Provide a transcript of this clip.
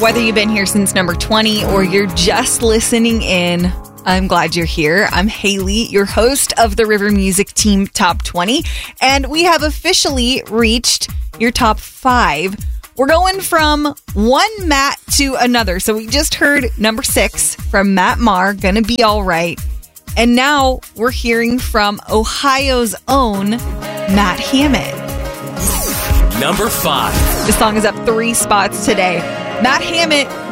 Whether you've been here since number 20 or you're just listening in, I'm glad you're here. I'm Haley, your host of the River Music Team Top 20, and we have officially reached your top 5. We're going from one Matt to another. So we just heard number 6 from Matt Maher, Gonna Be All Right. And now we're hearing from Ohio's own Matt Hammett. Number 5. The song is up 3 spots today. Matt Hammett